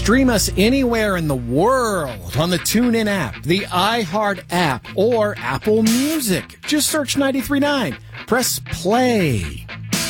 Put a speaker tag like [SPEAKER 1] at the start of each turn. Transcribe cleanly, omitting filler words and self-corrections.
[SPEAKER 1] Stream us anywhere in the world on the TuneIn app, the iHeart app, or Apple Music. Just search 93.9. Press play.